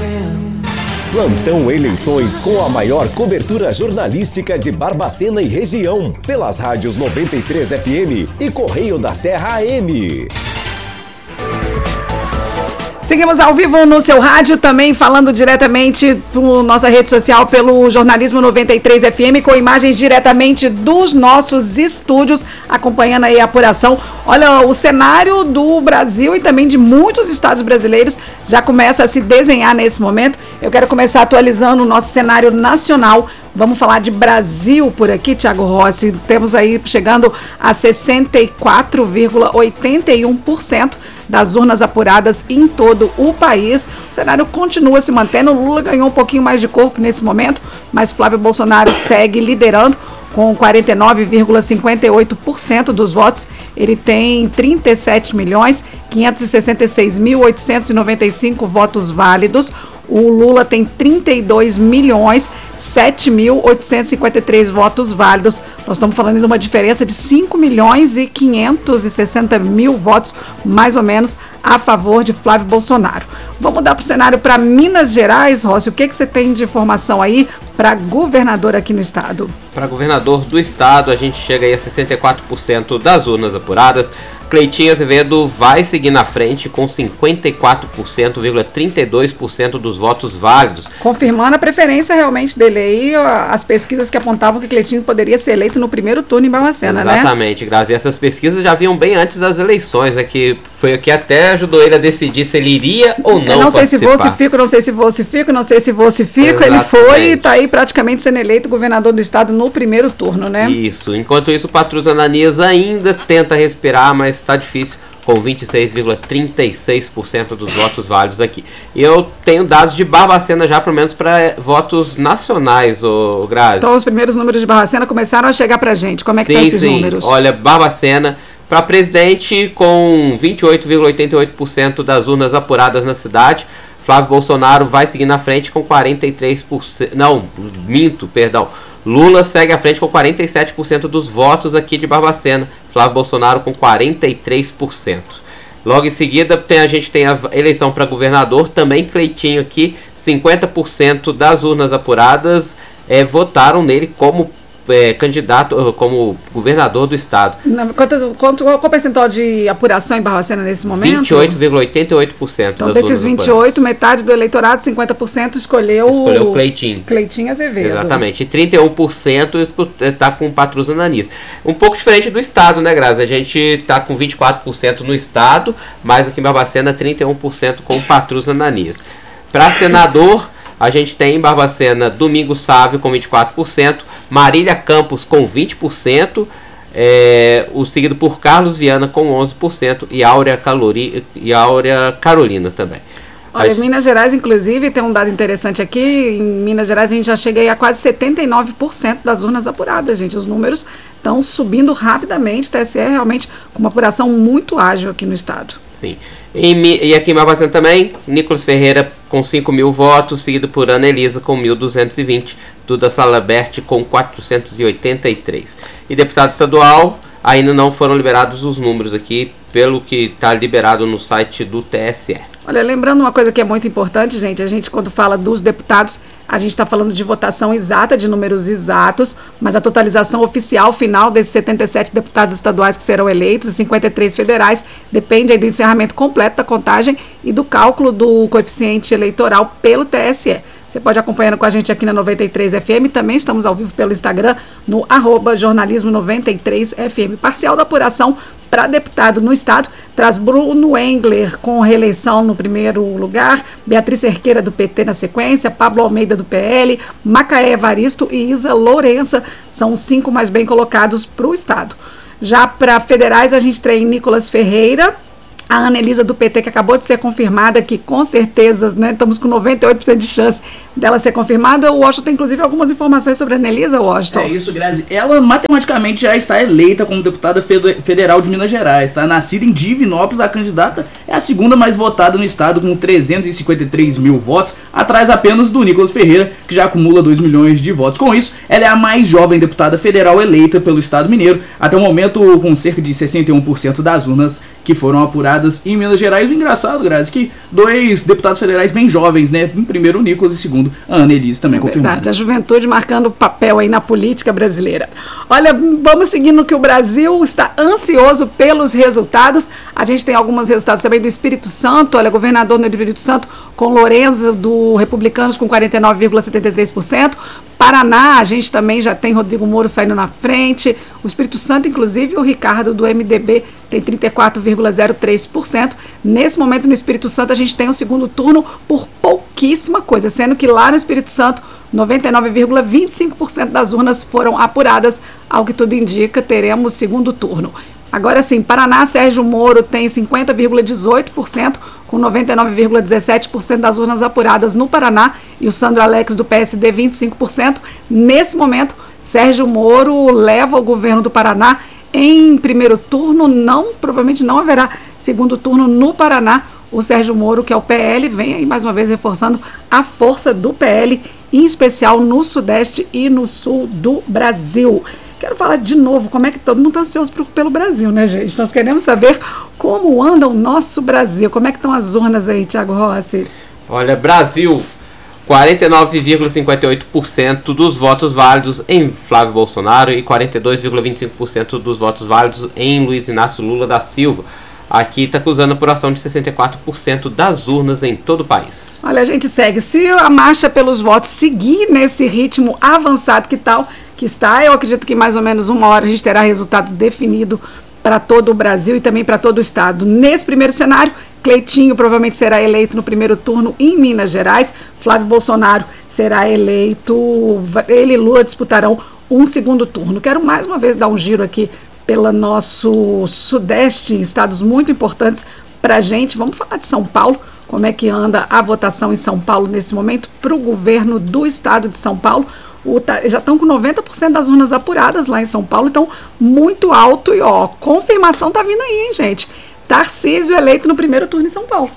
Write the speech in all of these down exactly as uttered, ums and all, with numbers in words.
Plantão Eleições com a maior cobertura jornalística de Barbacena e região, pelas rádios noventa e três F M e Correio da Serra A M. Seguimos ao vivo no seu rádio, também falando diretamente por nossa rede social pelo Jornalismo noventa e três F M, com imagens diretamente dos nossos estúdios, acompanhando aí a apuração. Olha, o cenário do Brasil e também de muitos estados brasileiros já começa a se desenhar nesse momento. Eu quero começar atualizando o nosso cenário nacional. Vamos falar de Brasil por aqui, Thiago Rossi. Temos aí chegando a sessenta e quatro vírgula oitenta e um por cento das urnas apuradas em todo o país. O cenário continua se mantendo. O Lula ganhou um pouquinho mais de corpo nesse momento, mas Flávio Bolsonaro segue liderando com quarenta e nove vírgula cinquenta e oito por cento dos votos. Ele tem trinta e sete milhões quinhentos e sessenta e seis mil oitocentos e noventa e cinco votos válidos. O Lula tem trinta e dois milhões sete mil oitocentos e cinquenta e três votos válidos. Nós estamos falando de uma diferença de cinco milhões e quinhentos e sessenta mil votos, mais ou menos, a favor de Flávio Bolsonaro. Vamos mudar para o cenário para Minas Gerais, Rossi. O que, que você tem de informação aí para governador aqui no estado? Para governador do estado, a gente chega aí a sessenta e quatro por cento das urnas apuradas. Cleitinho Azevedo vai seguir na frente com cinquenta e quatro por cento, trinta e dois por cento dos votos válidos. Confirmando a preferência realmente dele aí, as pesquisas que apontavam que Cleitinho poderia ser eleito no primeiro turno em Barbacena, né? Exatamente, Grazi. Essas pesquisas já vinham bem antes das eleições, né? Que foi o que até ajudou ele a decidir se ele iria ou não. Eu não sei participar. se vou, se fico, não sei se vou, se fico, não sei se vou, se fico. Exatamente. Ele foi e está aí praticamente sendo eleito governador do estado no primeiro turno, né? Isso. Enquanto isso, o Patrus Ananias ainda tenta respirar, mas está difícil, com vinte e seis vírgula trinta e seis por cento dos votos válidos aqui. E eu tenho dados de Barbacena já, pelo menos, para votos nacionais, ô Grazi. Então, os primeiros números de Barbacena começaram a chegar para a gente. Como é que estão esses sim. números? Olha, Barbacena, para presidente, com vinte e oito vírgula oitenta e oito por cento das urnas apuradas na cidade. Flávio Bolsonaro vai seguir na frente com quarenta e três por cento. Não, minto, perdão. Lula segue à frente com quarenta e sete por cento dos votos aqui de Barbacena. Flávio Bolsonaro com quarenta e três por cento. Logo em seguida, tem, a gente tem a eleição para governador, também Cleitinho aqui, cinquenta por cento das urnas apuradas é, votaram nele como é, candidato, como governador do estado. Quantas, quanto, qual o percentual de apuração em Barbacena nesse momento? vinte e oito vírgula oitenta e oito por cento. Então, desses vinte e oito, metade do eleitorado, cinquenta por cento, escolheu Escolheu Cleitinho. Cleitinho Azevedo. Exatamente. E trinta e um por cento está com o Patrus Ananias. Um pouco diferente do estado, né, Grazi? A gente está com vinte e quatro por cento no estado, mas aqui em Barbacena, trinta e um por cento com o Patrus Ananias. Para senador, a gente tem em Barbacena Domingos Sávio com vinte e quatro por cento, Marília Campos com vinte por cento, é, o seguido por Carlos Viana com onze por cento e Áurea, Calori, e Áurea Carolina também. Olha, em Minas Gerais, inclusive, tem um dado interessante aqui. Em Minas Gerais, a gente já chega aí a quase setenta e nove por cento das urnas apuradas, gente. Os números estão subindo rapidamente. O T S E realmente com uma apuração muito ágil aqui no estado. Sim. E, e aqui em Barbacena também, Nicolas Ferreira com cinco mil votos, seguido por Ana Elisa com mil duzentos e vinte, Duda Salabert com quatrocentos e oitenta e três. E deputado estadual, ainda não foram liberados os números aqui, pelo que está liberado no site do T S E. Olha, lembrando uma coisa que é muito importante, gente, a gente quando fala dos deputados, a gente está falando de votação exata, de números exatos, mas a totalização oficial final desses setenta e sete deputados estaduais que serão eleitos e cinquenta e três federais depende aí do encerramento completo da contagem e do cálculo do coeficiente eleitoral pelo T S E. Você pode acompanhando com a gente aqui na noventa e três F M, também estamos ao vivo pelo Instagram, no arroba jornalismo noventa e três F M. Parcial da apuração para deputado no estado, traz Bruno Engler com reeleição no primeiro lugar, Beatriz Cerqueira do P T na sequência, Pablo Almeida do P L, Macaé Evaristo e Isa Lourença, são os cinco mais bem colocados para o estado. Já para federais, a gente tem Nicolas Ferreira, a Ana Elisa do P T, que acabou de ser confirmada, que com certeza, né, estamos com noventa e oito por cento de chance dela ser confirmada. O Washington tem, inclusive, algumas informações sobre a Ana Elisa, Washington. É isso, Grazi. Ela, matematicamente, já está eleita como deputada federal de Minas Gerais. Tá? Nascida em Divinópolis, a candidata é a segunda mais votada no estado, com trezentos e cinquenta e três mil votos, atrás apenas do Nicolas Ferreira, que já acumula dois milhões de votos. Com isso, ela é a mais jovem deputada federal eleita pelo estado mineiro, até o momento com cerca de sessenta e um por cento das urnas que foram apuradas apuradas em Minas Gerais. O engraçado, Grazi, que dois deputados federais bem jovens, né? Em primeiro o Nicolas e segundo a Ana Elise, também é confirmado. Verdade, a juventude marcando papel aí na política brasileira. Olha, vamos seguindo que o Brasil está ansioso pelos resultados. A gente tem alguns resultados também do Espírito Santo. Olha, governador no Espírito Santo com Lourenço do Republicanos com quarenta e nove vírgula setenta e três por cento. Paraná, a gente também já tem Rodrigo Moro saindo na frente. O Espírito Santo, inclusive, o Ricardo do M D B tem trinta e quatro vírgula zero três por cento. Nesse momento, no Espírito Santo, a gente tem o segundo turno por pouquíssima coisa, sendo que lá no Espírito Santo, noventa e nove vírgula vinte e cinco por cento das urnas foram apuradas. Ao que tudo indica, teremos segundo turno. Agora sim, Paraná, Sérgio Moro tem cinquenta vírgula dezoito por cento, com noventa e nove vírgula dezessete por cento das urnas apuradas no Paraná, e o Sandro Alex do P S D vinte e cinco por cento. Nesse momento, Sérgio Moro leva o governo do Paraná em primeiro turno. Não, provavelmente não haverá segundo turno no Paraná. O Sérgio Moro, que é o P L, vem aí mais uma vez reforçando a força do P L, em especial no Sudeste e no Sul do Brasil. Quero falar de novo como é que todo mundo está ansioso pelo Brasil, né, gente? Nós queremos saber como anda o nosso Brasil. Como é que estão as urnas aí, Thiago Rossi? Olha, Brasil, quarenta e nove vírgula cinquenta e oito por cento dos votos válidos em Flávio Bolsonaro e quarenta e dois vírgula vinte e cinco por cento dos votos válidos em Luiz Inácio Lula da Silva. Aqui está acusando a apuração de sessenta e quatro por cento das urnas em todo o país. Olha, a gente segue. Se a marcha pelos votos seguir nesse ritmo avançado que tal, que está, eu acredito que mais ou menos uma hora a gente terá resultado definido para todo o Brasil e também para todo o estado. Nesse primeiro cenário, Cleitinho provavelmente será eleito no primeiro turno em Minas Gerais. Flávio Bolsonaro será eleito, ele e Lula disputarão um segundo turno. Quero mais uma vez dar um giro aqui pelo nosso Sudeste, estados muito importantes para a gente. Vamos falar de São Paulo, como é que anda a votação em São Paulo nesse momento para o governo do estado de São Paulo. O, já estão com noventa por cento das urnas apuradas lá em São Paulo, então muito alto e ó, confirmação tá vindo aí, hein, gente? Tarcísio eleito no primeiro turno em São Paulo.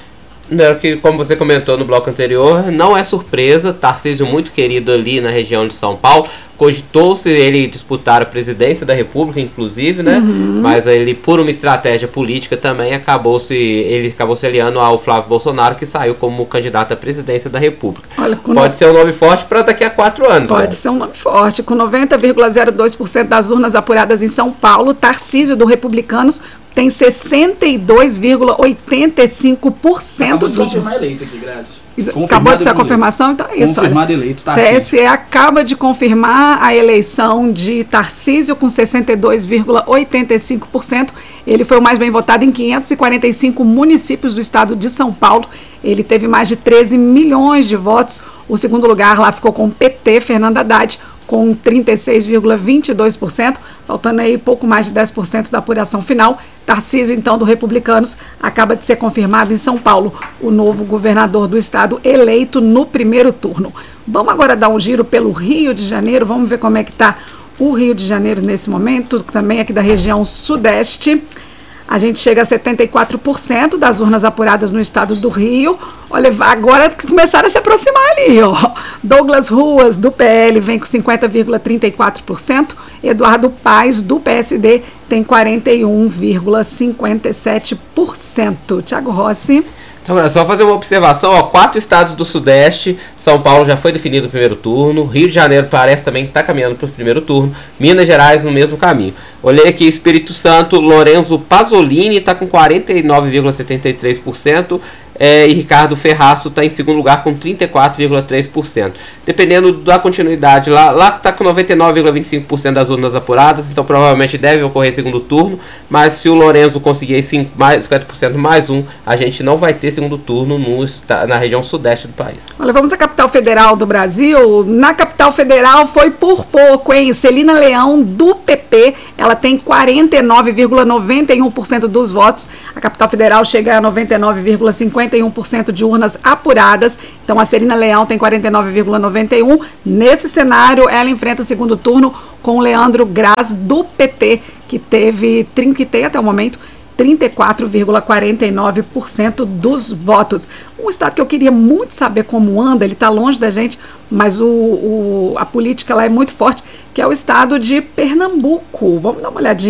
Não, que, como você comentou no bloco anterior, não é surpresa, Tarcísio muito querido ali na região de São Paulo, cogitou-se ele disputar a presidência da República, inclusive, né? Uhum. Mas ele, por uma estratégia política também, acabou-se, ele acabou se aliando ao Flávio Bolsonaro, que saiu como candidato à presidência da República. Olha, Pode no... ser um nome forte para daqui a quatro anos. Pode né? ser um nome forte. Com noventa vírgula zero dois por cento das urnas apuradas em São Paulo, Tarcísio do Republicanos tem sessenta e dois vírgula oitenta e cinco por cento. Acabou de confirmar eleito aqui, Grazi. Acabou de ser a confirmação, então é isso. Confirmado eleito, Tarcísio. T S E acaba de confirmar a eleição de Tarcísio com sessenta e dois vírgula oitenta e cinco por cento. Ele foi o mais bem votado em quinhentos e quarenta e cinco municípios do estado de São Paulo. Ele teve mais de treze milhões de votos. O segundo lugar lá ficou com o P T, Fernando Haddad, com trinta e seis vírgula vinte e dois por cento, faltando aí pouco mais de dez por cento da apuração final. Tarcísio, então, do Republicanos, acaba de ser confirmado em São Paulo, o novo governador do estado eleito no primeiro turno. Vamos agora dar um giro pelo Rio de Janeiro, vamos ver como é que está o Rio de Janeiro nesse momento, também aqui da região sudeste. A gente chega a setenta e quatro por cento das urnas apuradas no estado do Rio. Olha, agora começaram a se aproximar ali, ó. Douglas Ruas, do P L, vem com cinquenta vírgula trinta e quatro por cento. Eduardo Paes, do P S D, tem quarenta e um vírgula cinquenta e sete por cento. Thiago Rossi. Então, é só fazer uma observação, ó, quatro estados do Sudeste, São Paulo já foi definido o primeiro turno, Rio de Janeiro parece também que está caminhando para o primeiro turno, Minas Gerais no mesmo caminho. Olhei aqui, Espírito Santo, Lorenzo Pasolini está com quarenta e nove vírgula setenta e três por cento, é, e Ricardo Ferraço está em segundo lugar com trinta e quatro vírgula três por cento. Dependendo da continuidade, lá lá está com noventa e nove vírgula vinte e cinco por cento das urnas apuradas, então provavelmente deve ocorrer segundo turno, mas se o Lorenzo conseguir cinco, mais, cinquenta por cento mais um, a gente não vai ter segundo turno no, na região sudeste do país. Olha, vamos à capital federal do Brasil. Na capital federal foi por pouco, hein? Celina Leão, do P P, ela tem quarenta e nove vírgula noventa e um por cento dos votos. A capital federal chega a noventa e nove vírgula cinquenta e um por cento de urnas apuradas. Então a Celina Leão tem quarenta e nove vírgula noventa e um por cento. Nesse cenário, ela enfrenta o segundo turno com o Leandro Graz, do P T, que teve, que tem até o momento trinta e quatro vírgula quarenta e nove por cento dos votos. Um estado que eu queria muito saber como anda, ele está longe da gente, mas o, o, a política lá é muito forte, que é o estado de Pernambuco. Vamos dar uma olhadinha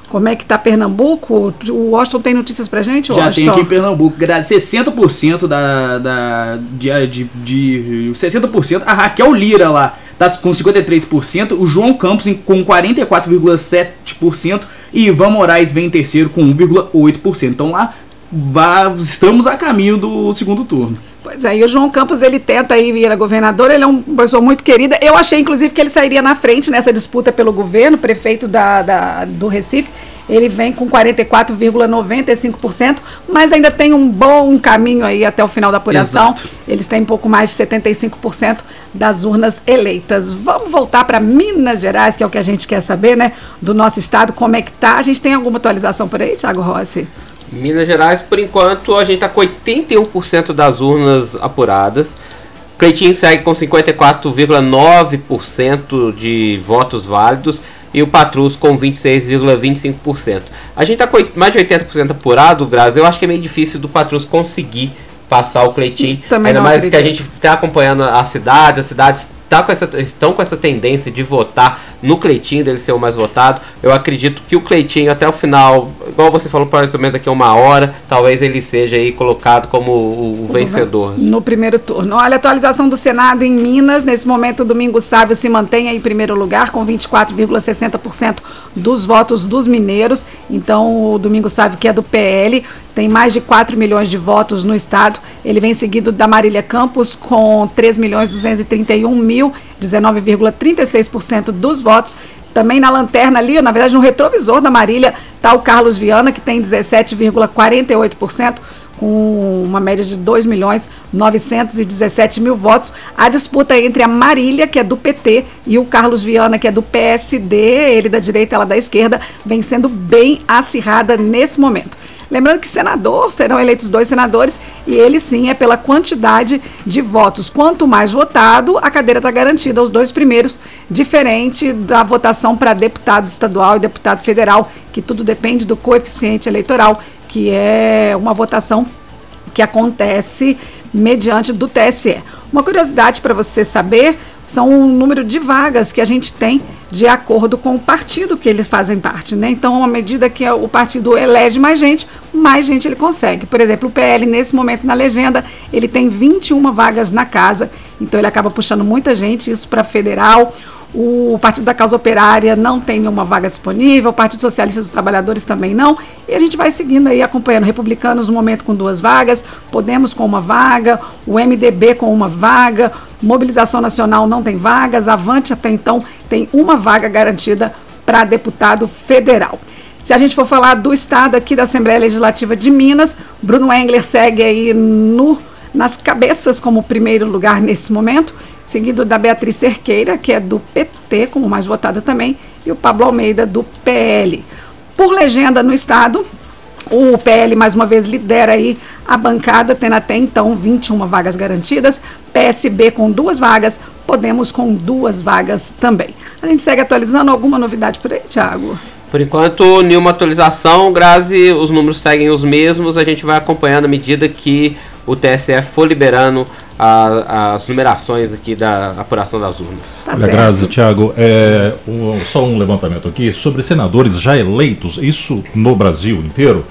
Como é que está Pernambuco? O Washington tem notícias pra gente? Já Washington? tem aqui em Pernambuco, sessenta por cento da, da, de, de, de sessenta por cento, a Raquel Lira lá tá com cinquenta e três por cento, o João Campos com quarenta e quatro vírgula sete por cento e Ivan Moraes vem em terceiro com um vírgula oito por cento. Então lá vá, estamos a caminho do segundo turno. Pois é, e o João Campos, ele tenta aí vir a governador, ele é uma pessoa muito querida. Eu achei, inclusive, que ele sairia na frente nessa disputa pelo governo, prefeito da, da, do Recife. Ele vem com quarenta e quatro vírgula noventa e cinco por cento, mas ainda tem um bom caminho aí até o final da apuração. Exato. Eles têm um pouco mais de setenta e cinco por cento das urnas eleitas. Vamos voltar para Minas Gerais, que é o que a gente quer saber, né? Do nosso estado, como é que tá? A gente tem alguma atualização por aí, Thiago Rossi? Minas Gerais, por enquanto, a gente está com oitenta e um por cento das urnas apuradas. Cleitinho segue com cinquenta e quatro vírgula nove por cento de votos válidos e o Patrus com vinte e seis vírgula vinte e cinco por cento. A gente está com mais de oitenta por cento apurado, Grazi. Eu acho que é meio difícil do Patrus conseguir passar o Cleitinho. Também ainda mais acredito. que a gente está acompanhando a cidade, as cidades tá com essa, estão com essa tendência de votar no Cleitinho, dele ser o mais votado. Eu acredito que o Cleitinho até o final, igual você falou, mais ou menos daqui a uma hora, talvez ele seja aí colocado como o, o vencedor. No primeiro turno. Olha, a atualização do Senado em Minas, nesse momento o Domingos Sávio se mantém aí em primeiro lugar, com vinte e quatro vírgula sessenta por cento dos votos dos mineiros. Então o Domingos Sávio, que é do P L, tem mais de quatro milhões de votos no estado. Ele vem seguido da Marília Campos com três milhões duzentos e trinta e um mil, dezenove vírgula trinta e seis por cento dos votos. Também na lanterna ali, na verdade no retrovisor da Marília, está o Carlos Viana, que tem dezessete vírgula quarenta e oito por cento, com uma média de dois milhões novecentos e dezessete mil votos. A disputa é entre a Marília, que é do P T, e o Carlos Viana, que é do P S D, ele da direita, ela da esquerda, vem sendo bem acirrada nesse momento. Lembrando que senador, serão eleitos dois senadores, e ele sim é pela quantidade de votos. Quanto mais votado, a cadeira está garantida aos dois primeiros, diferente da votação para deputado estadual e deputado federal, que tudo depende do coeficiente eleitoral, que é uma votação que acontece mediante do T S E. Uma curiosidade para você saber são o número de vagas que a gente tem de acordo com o partido que eles fazem parte, né? Então, à medida que o partido elege mais gente, mais gente ele consegue. Por exemplo, o P L, nesse momento, na legenda, ele tem vinte e uma vagas na casa, então ele acaba puxando muita gente, isso para federal. O Partido da Causa Operária não tem nenhuma vaga disponível, o Partido Socialista dos Trabalhadores também não, e a gente vai seguindo aí, acompanhando. Republicanos no momento com duas vagas, Podemos com uma vaga, o M D B com uma vaga, Mobilização Nacional não tem vagas, Avante até então tem uma vaga garantida para deputado federal. Se a gente for falar do estado aqui da Assembleia Legislativa de Minas, Bruno Engler segue aí no, nas cabeças como primeiro lugar nesse momento, seguido da Beatriz Cerqueira, que é do P T, como mais votada também, e o Pablo Almeida, do P L. Por legenda no estado, o P L mais uma vez lidera aí a bancada, tendo até então vinte e uma vagas garantidas, P S B com duas vagas, Podemos com duas vagas também. A gente segue atualizando. Alguma novidade por aí, Thiago? Por enquanto, nenhuma atualização, Grazi, os números seguem os mesmos, a gente vai acompanhando à medida que o T S E for liberando a, as numerações aqui da apuração das urnas. Tá Olha, certo. Grazi, Thiago, é, um, só um levantamento aqui sobre senadores já eleitos, isso no Brasil inteiro,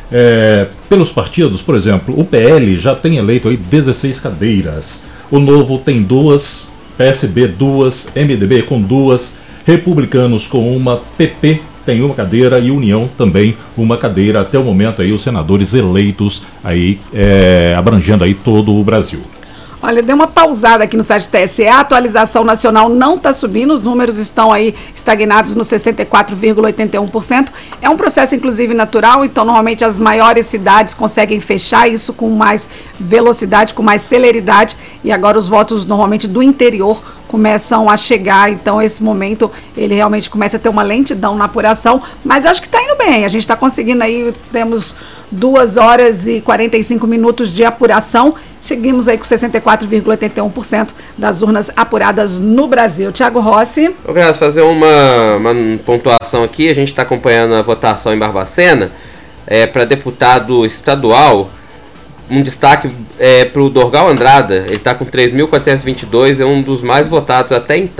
é, pelos partidos. Por exemplo, o P L já tem eleito aí dezesseis cadeiras, o Novo tem duas, P S B duas, M D B com duas, Republicanos com uma, P P tem uma cadeira e União também uma cadeira. Até o momento aí os senadores eleitos aí é, abrangendo aí todo o Brasil. Olha, deu uma pausada aqui no site do T S E, a atualização nacional não está subindo, os números estão aí estagnados no sessenta e quatro vírgula oitenta e um por cento. É um processo, inclusive, natural, então normalmente as maiores cidades conseguem fechar isso com mais velocidade, com mais celeridade, e agora os votos normalmente do interior começam a chegar, então esse momento ele realmente começa a ter uma lentidão na apuração, mas acho que está indo bem, a gente está conseguindo aí, temos duas horas e quarenta e cinco minutos de apuração, seguimos aí com sessenta e quatro vírgula oitenta e um por cento das urnas apuradas no Brasil. Thiago Rossi. Eu quero fazer uma, uma pontuação aqui, a gente está acompanhando a votação em Barbacena, é, para deputado estadual. Um destaque é, para o Dorgal Andrada, ele está com três mil quatrocentos e vinte e dois, é um dos mais votados até então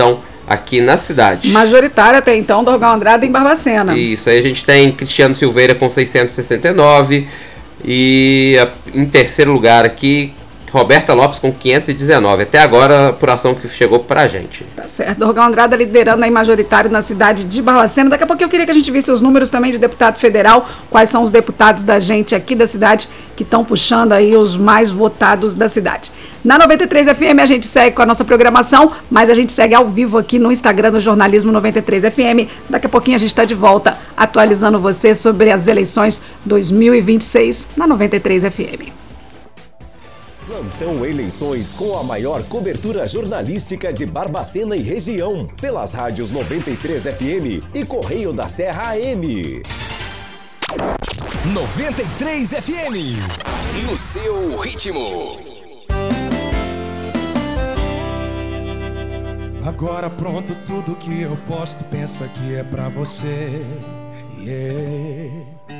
aqui na cidade. Majoritária até então do Orgão Andrade em Barbacena. Isso, aí a gente tem Cristiano Silveira com seiscentos e sessenta e nove e a, em terceiro lugar aqui, Roberta Lopes com quinhentos e dezenove. Até agora a apuração que chegou pra gente. Tá certo. Orgão Andrade liderando aí majoritário na cidade de Barbacena. Daqui a pouco eu queria que a gente visse os números também de deputado federal. Quais são os deputados da gente aqui da cidade que estão puxando aí os mais votados da cidade. Na noventa e três F M a gente segue com a nossa programação, mas a gente segue ao vivo aqui no Instagram do Jornalismo noventa e três F M. Daqui a pouquinho a gente está de volta atualizando você sobre as eleições dois mil e vinte e seis na noventa e três F M. Plantão Eleições com a maior cobertura jornalística de Barbacena e região, pelas rádios noventa e três F M e Correio da Serra A M. noventa e três F M, no seu ritmo. Agora pronto, tudo que eu posto, pensa que é pra você. Yeah.